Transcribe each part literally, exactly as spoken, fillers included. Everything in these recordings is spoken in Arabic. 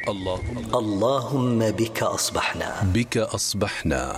اللهم اللهم بك أصبحنا بك أصبحنا.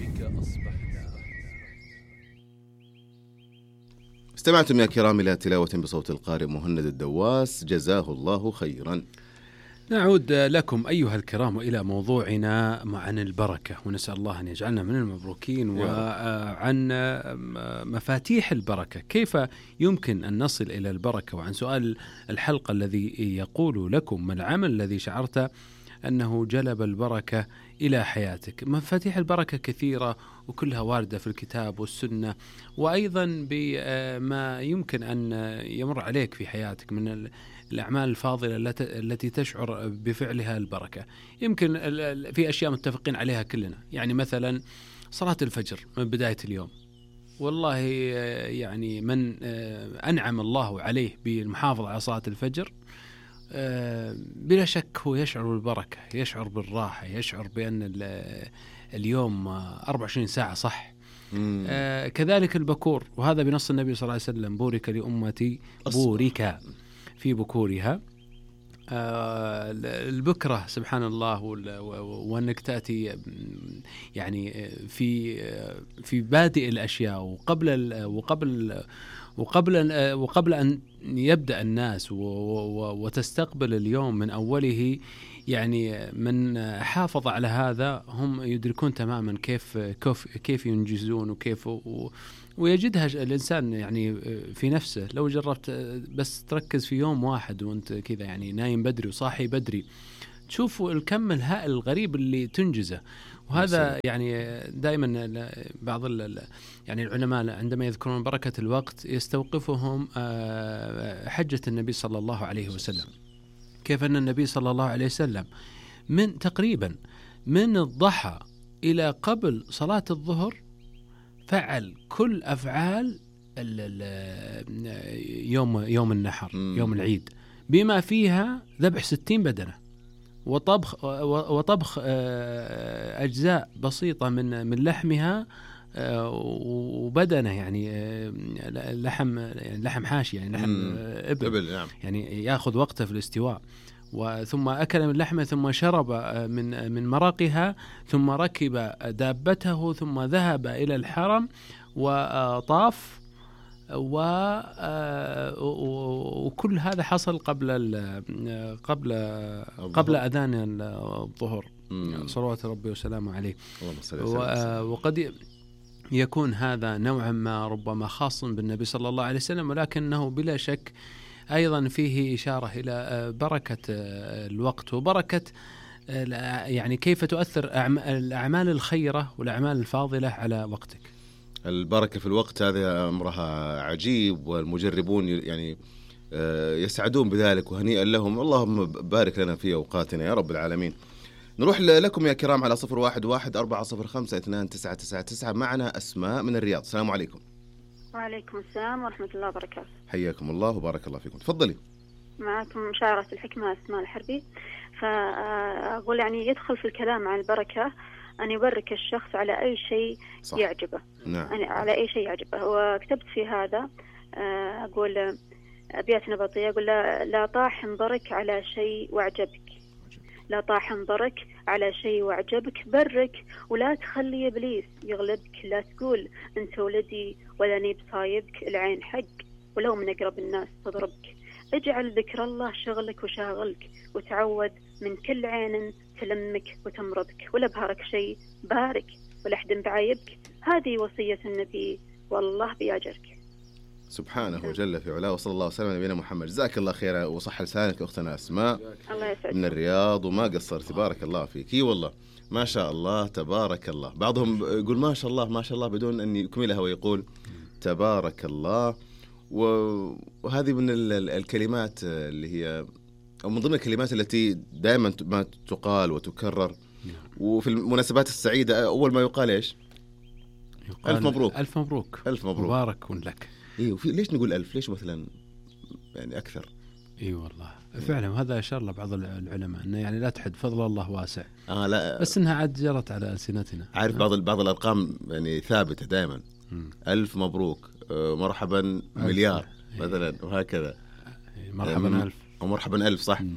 استمعتم يا كرام إلى تلاوة بصوت القارئ مهند الدواس، جزاه الله خيرا. نعود لكم أيها الكرام إلى موضوعنا عن البركة، ونسأل الله أن يجعلنا من المبروكين، وعن مفاتيح البركة، كيف يمكن أن نصل إلى البركة، وعن سؤال الحلقة الذي يقول لكم: ما العمل الذي شعرت أنه جلب البركة إلى حياتك؟ مفاتيح البركة كثيرة وكلها واردة في الكتاب والسنة، وأيضا بما يمكن أن يمر عليك في حياتك من الأعمال الفاضلة التي تشعر بفعلها البركة. يمكن في أشياء متفقين عليها كلنا، يعني مثلا صلاة الفجر من بداية اليوم، والله يعني من أنعم الله عليه بالمحافظة على صلاة الفجر بلا شك هو يشعر بالبركة، يشعر بالراحة، يشعر بأن اليوم أربعة وعشرين ساعة صح. آه كذلك البكور، وهذا بنص النبي صلى الله عليه وسلم: بورك لأمتي بورك في بكورها. آه البكرة سبحان الله، وأنك تأتي يعني في في بادئ الأشياء، وقبل وقبل وقبل وقبل أن يبدأ الناس، وتستقبل اليوم من أوله. يعني من حافظ على هذا هم يدركون تماما كيف كيف كيف ينجزون، وكيف ويجدها الإنسان يعني في نفسه. لو جربت بس تركز في يوم واحد وأنت كذا يعني نايم بدري وصاحي بدري، تشوفوا الكم الهائل الغريب اللي تنجزه. وهذا يعني دائما بعض يعني العلماء عندما يذكرون بركة الوقت يستوقفهم حجة النبي صلى الله عليه وسلم، كيف أن النبي صلى الله عليه وسلم من تقريبا من الضحى إلى قبل صلاة الظهر فعل كل أفعال يوم يوم النحر، يوم العيد، بما فيها ذبح ستين بدنة، وطبخ وطبخ أجزاء بسيطة من من لحمها وبدنه، يعني لحم لحم حاشي، يعني لحم إبل، نعم. يعني يأخذ وقته في الاستواء. وثم أكل من لحمه، ثم شرب من من مرقها، ثم ركب دابته، ثم ذهب إلى الحرم وطاف، وكل هذا حصل قبل قبل قبل أذان الظهر صلوات ربي وسلامه عليه. وقد يكون هذا نوعا ما ربما خاص بالنبي صلى الله عليه وسلم، ولكنه بلا شك أيضا فيه إشارة إلى بركة الوقت، وبركة يعني كيف تؤثر الأعمال الخيرة والأعمال الفاضلة على وقتك. البركة في الوقت هذا أمرها عجيب، والمجربون يعني يسعدون بذلك، وهنيئا لهم. اللهم بارك لنا في أوقاتنا يا رب العالمين. نروح لكم يا كرام على صفر واحد واحد أربعة صفر خمسة اثنان تسعة تسعة تسعة. معنا أسماء من الرياض. السلام عليكم. وعليكم السلام ورحمة الله وبركاته. حياكم الله وبارك الله فيكم. تفضلي. معكم شاعرة الحكمة أسماء الحربي. فأقول يعني يدخل في الكلام عن البركة أن يبرك الشخص على أي شيء صح. يعجبه، نعم. يعني على أي شيء يعجبه. وكتبت في هذا أقول أبيات نبطية، أقول لا, لا طاح برك على شيء وعجبك، لا طاح برك على شيء وعجبك، برك ولا تخلي إبليس يغلبك، لا تقول أنت ولدي ولا نيب صايبك، العين حق ولو من أقرب الناس تضربك، اجعل ذكر الله شغلك وشاغلك، وتعود من كل عين تلمك وتمرضك، ولا بهارك شيء بارك ولا حد بعايبك، هذه وصية النبي والله بياجرك. سبحانه جل في علاه، وصلى الله وسلم على نبينا محمد. جزاك الله خير وصح لسانك أختنا أسماء من الرياض، وما قصرت، بارك الله فيك. اي والله ما شاء الله تبارك الله. بعضهم يقول ما شاء الله ما شاء الله بدون أن يكملها ويقول تبارك الله. وهذه من الكلمات اللي هي أو من ضمن الكلمات التي دائما ما تقال وتكرر، وفي المناسبات السعيدة أول ما يقال إيش؟ يقال ألف مبروك. ألف مبروك ألف مبروك مبارك لك. إيه، وفي ليش نقول ألف؟ ليش مثلا يعني أكثر؟ إيه والله فعلا، وهذا أشار له بعض العلماء أنه يعني لا تحد، فضل الله واسع. آه لا، بس إنها عاد جرت على ألسنتنا. عارف آه. بعض بعض الأرقام يعني ثابتة دائما. م. ألف مبروك، مرحبا مليار مثلا، وهكذا. مرحبا ألف ومرحبا ألف صح. م.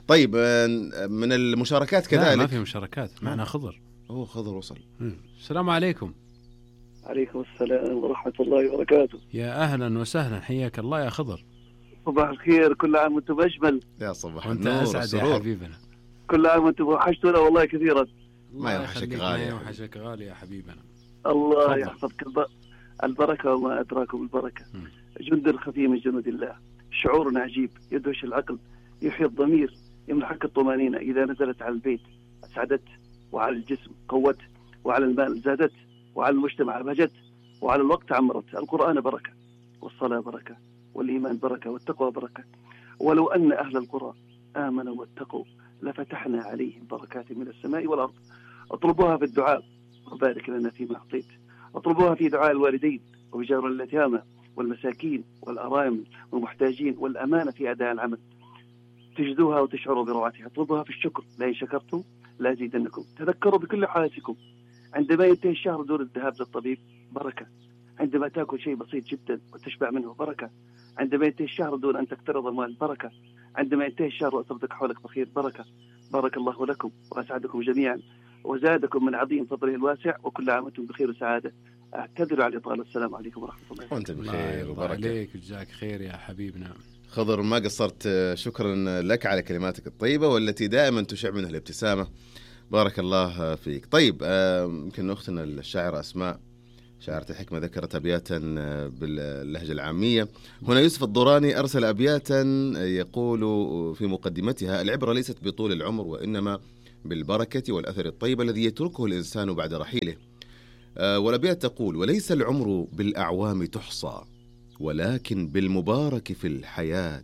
طيب من المشاركات كذلك. لا ما في مشاركات، معنا خضر. أوه خضر وصل. السلام عليكم. عليكم السلام ورحمة الله وبركاته. يا أهلا وسهلا، حياك الله يا خضر. صباح الخير، كل عام وانتم أجمل. يا صباح وانت النور أسعد يا حبيبنا. كل عام وانتم وحشتونا والله كثيرا. ما يوحشك غالي. ما يوحشك غالي يا حبيبنا. الله فضل. يحفظك. البركة وما أدراكم البركة. م. جند خفي من جنود الله، شعور عجيب يدهش العقل، يحيي الضمير، يمنحك الطمأنينة. إذا نزلت على البيت أسعدت، وعلى الجسم قوت، وعلى المال زادت، وعلى المجتمع بهجت، وعلى الوقت عمرت. القرآن بركة، والصلاة بركة، والإيمان بركة، والتقوى بركة. ولو أن أهل القرى آمنوا واتقوا لفتحنا عليهم بركات من السماء والأرض. اطلبوها في الدعاء وبارك لنا فيما أعطيت. اطلبوها في دعاء الوالدين وبجار اليتامى والمساكين والأرامل والمحتاجين والأمانة في أداء العمل. تجدوها وتشعروا بروعتها. اطلبوها في الشكر، لئن شكرتم لأزيدنكم. تذكروا بكل حالاتكم عندما ينتهي الشهر دون الذهاب للطبيب بركة. عندما تأكل شيء بسيط جدا وتشبع منه بركة. عندما ينتهي الشهر دون أن تقترض المال بركة. عندما ينتهي الشهر وأصبتك حولك بخير بركة. بارك الله لكم وأسعدكم جميعا وزادكم من عظيم فضله الواسع، وكل عام وانتم بخير وسعادة. أعتذر على الإطالة. السلام عليكم ورحمة الله. وأنت بخير وبركة. عليك وجزاك خير يا حبيبنا خضر، ما قصرت. شكرا لك على كلماتك الطيبة والتي دائما تشع منها الابتسامة. بارك الله فيك. طيب يمكن أختنا الشاعرة أسماء شاعرة الحكمة ذكرت أبياتا باللهجة العامية. هنا يوسف الضوراني أرسل أبياتا يقول في مقدمتها: العبرة ليست بطول العمر وإنما بالبركة والأثر الطيب الذي يتركه الإنسان بعد رحيله. والأبيات تقول: وليس العمر بالأعوام تحصى ولكن بالمبارك في الحياة،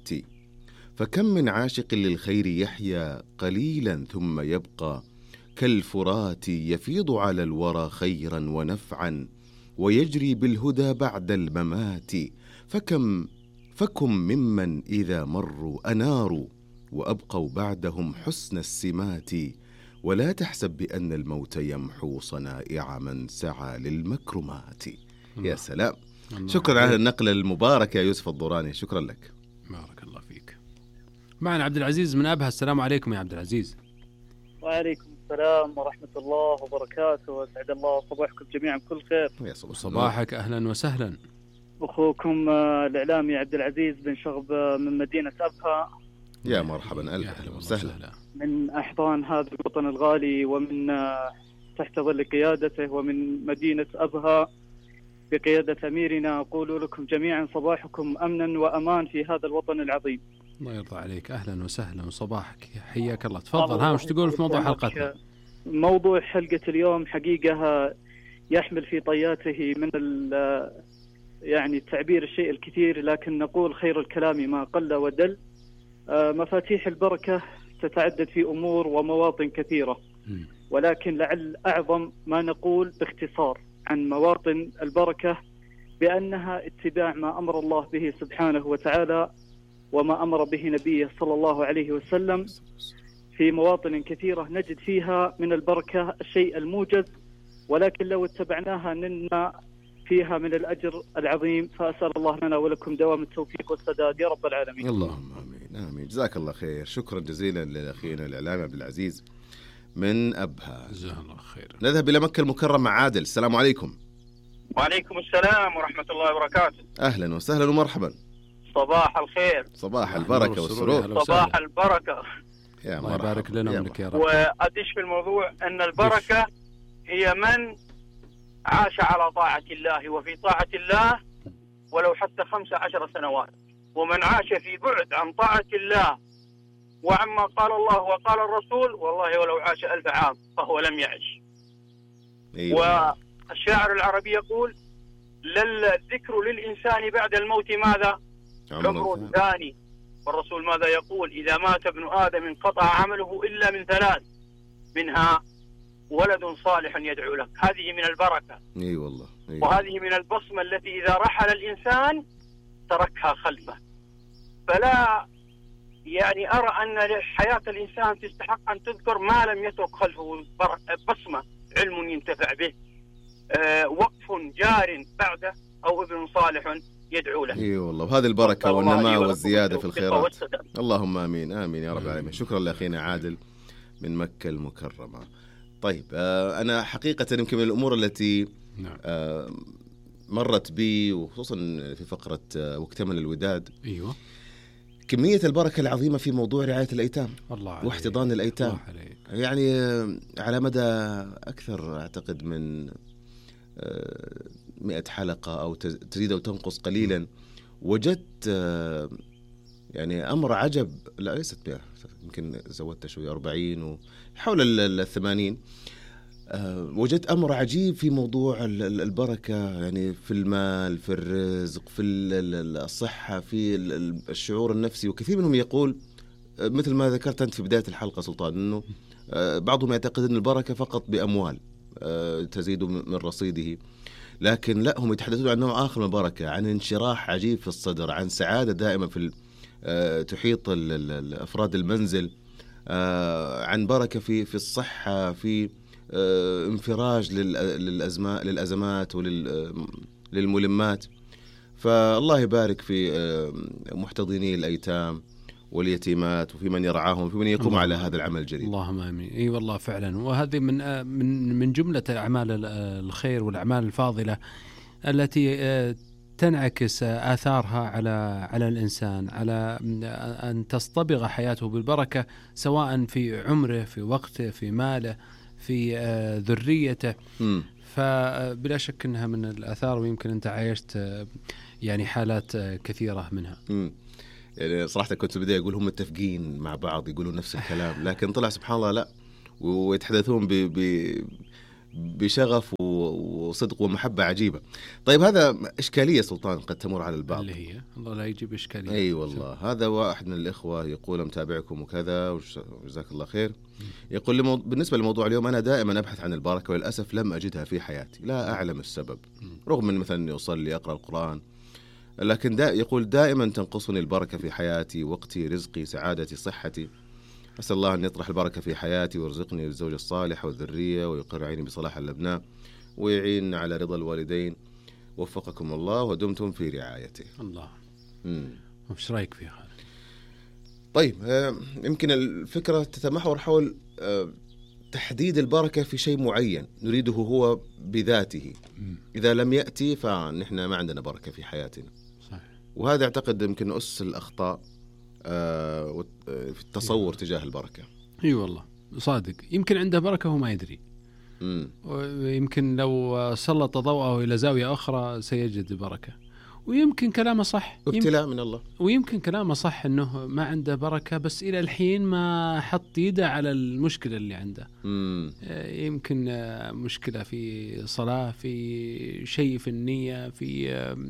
فكم من عاشق للخير يحيا قليلا ثم يبقى كالفرات يفيض على الورى خيرا ونفعا ويجري بالهدى بعد الممات. فكم فكم ممن إذا مروا أناروا وأبقوا بعدهم حسن السمات، ولا تحسب بأن الموت يمحو صنائع من سعى للمكرمات. يا سلام، شكرا على النقلة المباركة يا يوسف الضوراني، شكرا لك. بارك الله فيك. معنا عبد العزيز من أبها. السلام عليكم يا عبد العزيز. وعليكم السلام ورحمة الله وبركاته، وأسعد الله صباحكم جميعا بكل خير. صباحك أهلا وسهلا. أخوكم الإعلامي عبد العزيز بن شغب من مدينة أبها. يا مرحبا، ألف أهلا وسهلا. من أحضان هذا الوطن الغالي ومن تحت ظل قيادته ومن مدينة أبها بقيادة أميرنا، أقول لكم جميعا صباحكم أمنا وأمان في هذا الوطن العظيم. الله يرضى عليك، أهلا وسهلا وصباحك، حياك الله. تفضل، ها وش تقول في موضوع حلقتنا؟ موضوع حلقة اليوم حقيقة يحمل في طياته من يعني التعبير الشيء الكثير، لكن نقول خير الكلام ما قل ودل. مفاتيح البركة تتعدد في أمور ومواطن كثيرة، ولكن لعل أعظم ما نقول باختصار عن مواطن البركة بأنها اتباع ما أمر الله به سبحانه وتعالى وما أمر به نبيه صلى الله عليه وسلم. في مواطن كثيرة نجد فيها من البركة الشيء الموجز، ولكن لو اتبعناها نلنا فيها من الأجر العظيم. فأسأل الله لنا ولكم دوام التوفيق والسداد يا رب العالمين. اللهم آمين آمين. جزاك الله خير. شكرا جزيلا لأخينا الإعلامي عبد العزيز من أبها. جزاه الله خير. نذهب إلى مكة المكرمة. عادل، السلام عليكم. وعليكم السلام ورحمة الله وبركاته. أهلا وسهلا ومرحبا. صباح الخير. صباح البركة والسرور. صباح البركة. يا الله يبارك لنا ولك يا رب. وأدش في الموضوع أن البركة هي من عاش على طاعة الله وفي طاعة الله ولو حتى خمس عشر سنوات، ومن عاش في بعد عن طاعة الله وعما قال الله وقال الرسول والله ولو عاش ألف عام فهو لم يعش. أيوة. والشاعر العربي يقول: للذكر للإنسان بعد الموت ماذا؟ عمر ثاني. والرسول ماذا يقول؟ إذا مات ابن آدم انقطع عمله إلا من ثلاث، منها ولد صالح يدعو لك. هذه من البركة. اي والله. أي وهذه من البصمة التي إذا رحل الإنسان تركها خلفه. فلا يعني أرى أن حياة الإنسان تستحق أن تذكر ما لم يترك خلفه بصمة، علم ينتفع به، أه وقف جار بعده، أو ابن صالح يدعو له. اي والله، وهذه البركه والنماء والزياده في الخيرات. اللهم امين امين يا رب العالمين. شكرا لاخينا عادل من مكه المكرمه. طيب آه انا حقيقه يمكن من الامور التي آه مرت بي، وخصوصا في فقره آه واكتمل الوداد، ايوه، كميه البركه العظيمه في موضوع رعايه الايتام واحتضان الايتام. يعني آه على مدى اكثر اعتقد من آه مئة حلقه او تزيد او تنقص قليلا، وجدت آه يعني أمر عجب. لا ليست مئة، يمكن زودت شوي أربعين وحول الثمانين. أه وجدت أمر عجيب في موضوع البركة، يعني في المال، في الرزق، في الصحة، في الشعور النفسي. وكثير منهم يقول مثل ما ذكرت أنت في بداية الحلقة سلطان، أنه أه بعضهم يعتقد أن البركة فقط بأموال أه تزيد من رصيده، لكن لا، هم يتحدثون عن نوع آخر من البركة، عن انشراح عجيب في الصدر، عن سعادة دائما في أه تحيط أفراد المنزل، أه عن بركة في في الصحة، في أه انفراج للأزمات للأزمات وللملمات. فالله يبارك في أه محتضني الأيتام واليتيمات، وفي من يرعاهم، وفي من يقوم على هذا العمل الجليل. اللهم آمين. اي والله فعلا، وهذه من من من جملة أعمال الخير والأعمال الفاضلة التي تنعكس آثارها على على الإنسان، على أن تصطبغ حياته بالبركة، سواء في عمره، في وقته، في ماله، في ذريته. م. فبلا شك أنها من الآثار، ويمكن أنت عايشت يعني حالات كثيرة منها. م. يعني صراحة كنت بدي أقول هم متفقين مع بعض، يقولون نفس الكلام، لكن طلع سبحان الله لا، ويتحدثون ب ب بشغف وصدق ومحبة عجيبة. طيب هذا إشكالية سلطان قد تمر على البعض، اللي هي الله لا يجيب إشكالية. أي أيوة والله. هذا واحد من الإخوة يقول متابعكم وكذا، وجزاك الله خير. يقول لي بالنسبة لموضوع اليوم، أنا دائما أبحث عن البركة، وللأسف لم أجدها في حياتي، لا أعلم السبب، رغم من مثلا أني أصلي أقرأ القرآن، لكن دا يقول دائما تنقصني البركة في حياتي، وقتي، رزقي، سعادتي، صحتي. أسأل الله أن يطرح البركة في حياتي، ويرزقني بالزوجة الصالحة والذرية، ويقر عيني بصلاح الأبناء، ويعين على رضا الوالدين. وفقكم الله ودمتم في رعايته. الله. وش رأيك فيها؟ طيب آه يمكن الفكرة تتمحور حول آه تحديد البركة في شيء معين نريده هو بذاته. م. إذا لم يأتي فنحن ما عندنا بركة في حياتنا. صحيح. وهذا أعتقد يمكن أس الأخطاء آه في التصور تجاه البركة. اي أيوة والله صادق، يمكن عنده بركة وما يدري. م. ويمكن لو سلط ضوءه إلى زاوية أخرى سيجد بركة، ويمكن كلامه صح، ابتلاء من الله. ويمكن كلامه صح أنه ما عنده بركة، بس إلى الحين ما حط يده على المشكلة اللي عنده. م. يمكن مشكلة في صلاة، في شيء في النية، في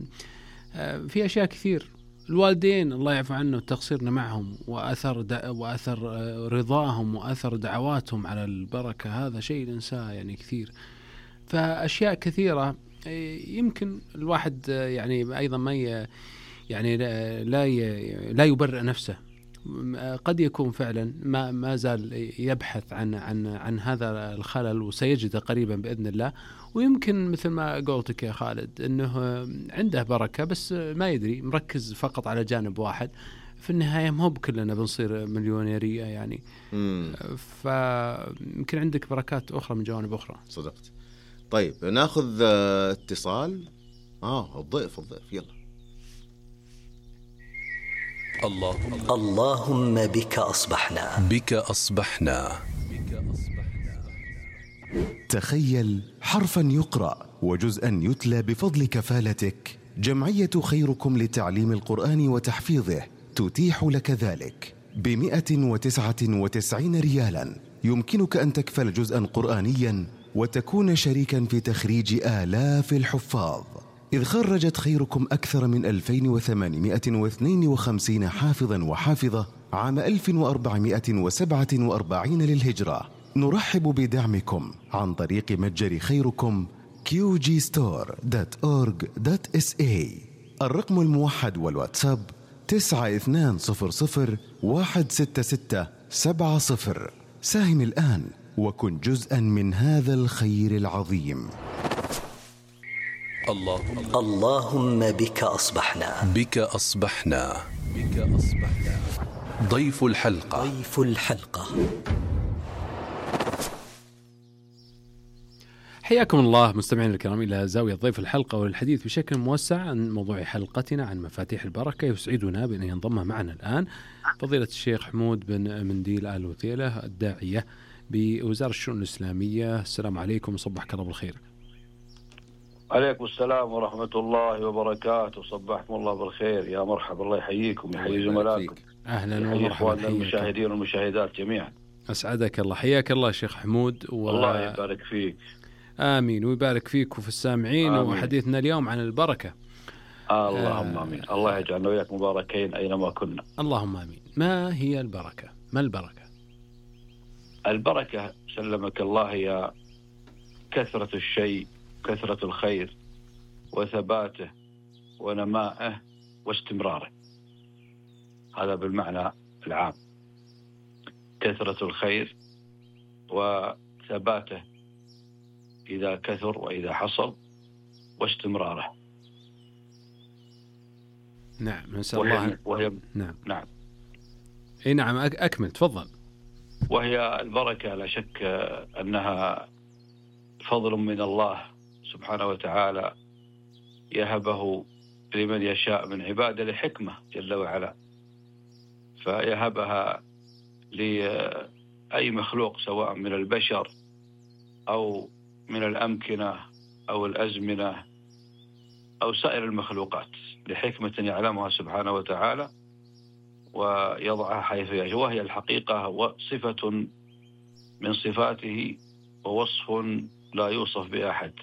في أشياء كثير. الوالدين الله يعفو عنه تقصيرنا معهم، وأثر وأثر رضاهم وأثر دعواتهم على البركة، هذا شيء ننساه يعني كثير. فأشياء كثيرة يمكن الواحد يعني أيضا ما يعني لا لا يبرئ نفسه، قد يكون فعلا ما ما زال يبحث عن عن عن هذا الخلل، وسيجده قريبا بإذن الله. ويمكن مثل ما قلتك يا خالد أنه عنده بركة بس ما يدري، مركز فقط على جانب واحد. في النهاية ما هو بكلنا بنصير مليونيرية يعني. فيمكن عندك بركات أخرى من جوانب أخرى. صدقت. طيب ناخذ اتصال. آه الضيف الضيف يلا. اللهم اللهم بك أصبحنا بك أصبحنا تخيل حرفا يقرأ وجزءا يتلى بفضل كفالتك. جمعية خيركم لتعليم القرآن وتحفيظه تتيح لك ذلك بمئة وتسعة وتسعين ريالا. يمكنك أن تكفل جزءا قرآنيا وتكون شريكا في تخريج آلاف الحفاظ، إذ خرجت خيركم أكثر من ألفين وثمانمائة واثنين وخمسين حافظا وحافظة عام ألف وأربعمائة وسبعة وأربعين للهجرة. نرحب بدعمكم عن طريق متجر خيركم كيو جي ستور دوت أورغ دوت إس إيه. الرقم الموحد والواتساب تسعة اثنان صفر صفر واحد ستة ستة سبعة صفر. ساهم الآن وكن جزءا من هذا الخير العظيم. اللهم اللهم بك أصبحنا بك أصبحنا بك أصبحنا ضيف الحلقة ضيف الحلقة. حياكم الله مستمعينا الكرام إلى زاوية ضيف الحلقة والحديث بشكل موسع عن موضوع حلقتنا عن مفاتيح البركة. يسعدنا بأن ينضم معنا الآن فضيلة الشيخ حمود بن منديل آل وثيلة الداعية بوزارة الشؤون الإسلامية. السلام عليكم وصبحك الله بالخير. عليكم السلام ورحمة الله وبركاته. صبحكم الله بالخير. يا مرحبا. الله يحييكم ويحيي زملائكم. أهلا ومرحبا المشاهدين والمشاهدات جميعا. أسعدك الله. حياك الله شيخ حمود و... الله يبارك فيك. آمين ويبارك فيك وفي السامعين. آمين. وحديثنا اليوم عن البركة. آه اللهم آمين. الله يجعلنا وياك مباركين أينما كنا. اللهم آمين. ما هي البركة؟ ما البركة؟ البركة سلمك الله هي كثرة الشيء، كثرة الخير وثباته ونمائه واستمراره. هذا بالمعنى العام. كثرة الخير وثباته إذا كثر وإذا حصل واستمراره. نعم نسأل الله. وهي نعم نعم اي نعم أكمل تفضل. وهي البركة لا شك أنها فضل من الله سبحانه وتعالى يهبه لمن يشاء من عباده لحكمة جل وعلا، فيهبها لأي مخلوق سواء من البشر أو من الأمكنة أو الأزمنة أو سائر المخلوقات لحكمة يعلمها سبحانه وتعالى ويضعها حيث يشاء. وهي الحقيقة صفة من صفاته ووصف لا يوصف بأحد